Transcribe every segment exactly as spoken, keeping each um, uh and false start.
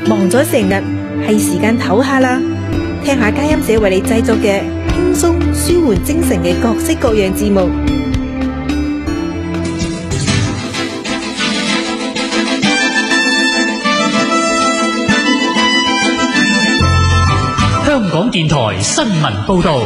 忙咗成日，係時間唞下啦，聽下佳音姐為你製作嘅輕鬆舒緩精神嘅各式各樣節目。 香港電台新聞報道。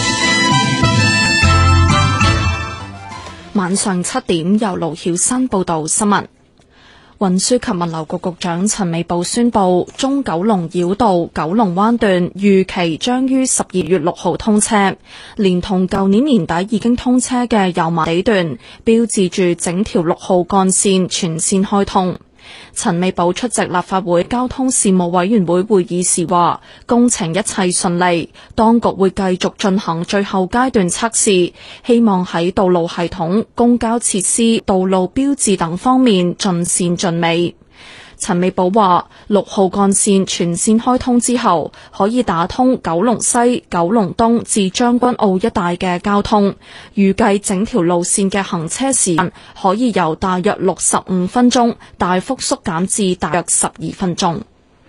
晚上七點，由盧曉新報道新聞。運輸及物流局局長陳美寶宣布，中九龍繞道九龍灣段預期將於十二月六號通車，連同舊年年底已經通車嘅油麻地段，標誌住整條六號幹線全線開通。陳美寶出席立法會交通事務委員會會議時話，工程一切順利，當局會繼續進行最後階段測試，希望喺道路系統、公交設施、道路標誌等方面盡善盡美。陳美寶話，六號幹線全線開通之後，可以打通九龍西、九龍東至將軍澳一帶嘅交通，預計整條路線嘅行車時間可以由大約六十五分鐘大幅縮減至大約十二分鐘。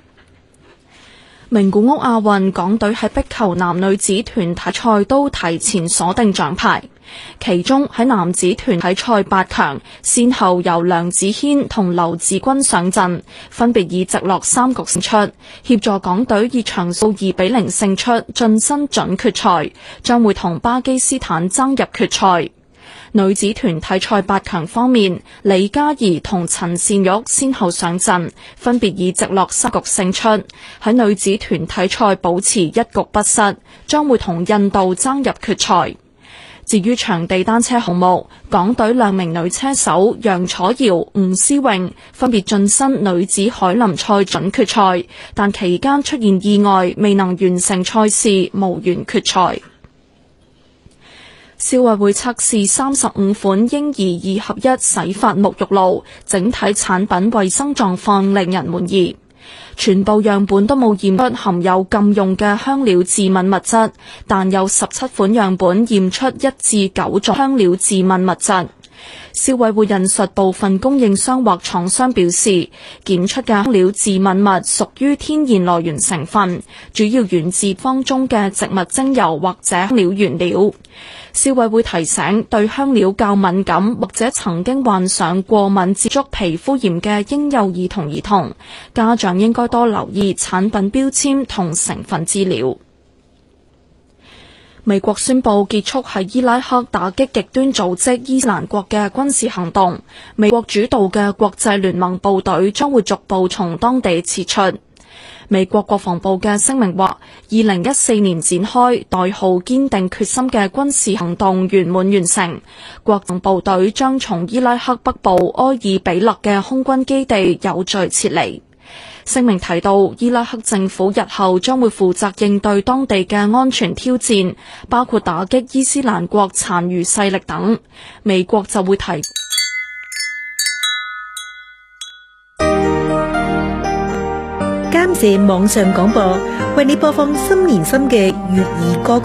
名古屋亞運，港隊喺壁球男女子團體賽都提前鎖定獎牌，其中喺男子團體賽八強，先後由梁子軒同劉志軍上陣，分別以直落三局勝出，協助港隊以場數二比零勝出，晉身準決賽，將會同巴基斯坦爭入決賽。女子團體賽八強方面，李嘉怡同陳善玉先後上陣，分別以直落三局勝出，喺女子團體賽保持一局不失，將會同印度爭入決賽。至於場地單車項目，港隊兩名女車手楊楚瑤、吳思穎分別晉身女子凱林賽準決賽，但期間出現意外，未能完成賽事，無緣決賽。消委會測試三十五款嬰兒二合一洗髮沐浴露，整體產品衛生狀況令人滿意。全部樣本都冇驗出含有禁用嘅香料致敏物質，但有十七款樣本驗出一至九種香料致敏物質。消委會引述部分供應商或廠商表示，檢出嘅香料致敏物屬於天然來源成分，主要源自方中嘅植物精油或者香料原料。消委會提醒，對香料較敏感或者曾經患上過敏接觸皮膚炎嘅嬰幼兒同兒童，家長應該多留意產品標籤同成分資料。美國宣布結束喺伊拉克打擊極端組織伊斯蘭國嘅軍事行動，美國主導嘅國際聯盟部隊將會逐步從當地撤出。美國國防部嘅聲明話，二零一四年展開代號堅定決心嘅軍事行動圓滿完成，國防部隊將從伊拉克北部埃爾比勒嘅空軍基地有序撤離。聲明提到，伊拉克政府日後將會負責應對當地嘅安全挑戰，包括打擊伊斯蘭國殘餘勢力等。美國就會提監視網上廣播，為你播放心連心嘅粵語歌曲。